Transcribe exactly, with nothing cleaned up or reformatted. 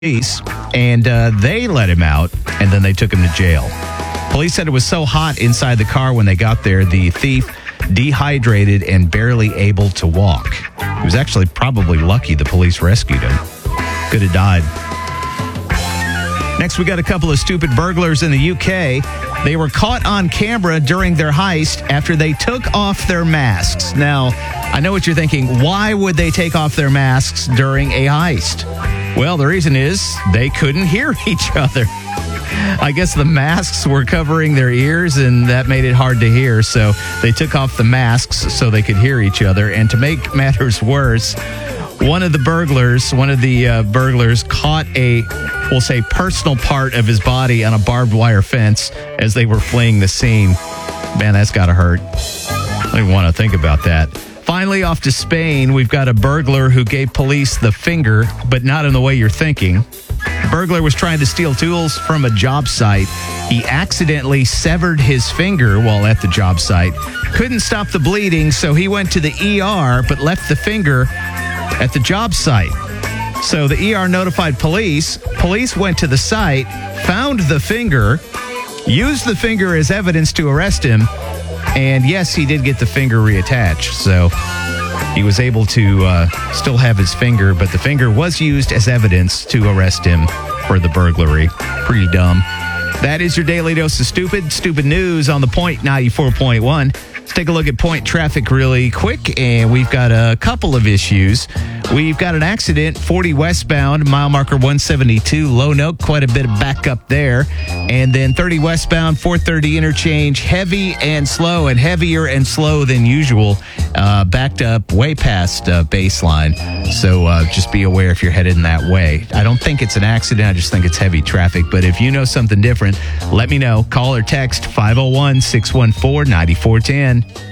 police, and uh, they let him out, and then they took him to jail. Police said it was so hot inside the car when they got there, the thief dehydrated and barely able to walk. He was actually probably lucky the police rescued him. Could have died. Next, we got a couple of stupid burglars in the U K. They were caught on camera during their heist after they took off their masks. Now, I know what you're thinking. Why would they take off their masks during a heist? Well, the reason is they couldn't hear each other. I guess the masks were covering their ears, and that made it hard to hear. So they took off the masks so they could hear each other. And to make matters worse, one of the burglars, one of the uh, burglars caught a, we'll say, personal part of his body on a barbed wire fence as they were fleeing the scene. Man, that's got to hurt. I don't even want to think about that. Finally, off to Spain, we've got a burglar who gave police the finger, but not in the way you're thinking. The burglar was trying to steal tools from a job site. He accidentally severed his finger while at the job site. Couldn't stop the bleeding, so he went to the E R, but left the finger at the job site. So the E R notified police. Police went to the site, found the finger, used the finger as evidence to arrest him. And yes, he did get the finger reattached. So he was able to uh, still have his finger, but the finger was used as evidence to arrest him for the burglary. Pretty dumb. That is your daily dose of stupid. Stupid news on the Point ninety-four point one. Let's take a look at Point traffic really quick, and we've got a couple of issues. We've got an accident, forty westbound, mile marker one seventy-two, Lone Oak, quite a bit of backup there. And then thirty westbound, four thirty interchange, heavy and slow, and heavier and slow than usual, uh, backed up way past uh, baseline. So uh, just be aware if you're headed in that way. I don't think it's an accident. I just think it's heavy traffic. But if you know something different, let me know. Call or text five oh one, six one four, nine four one oh.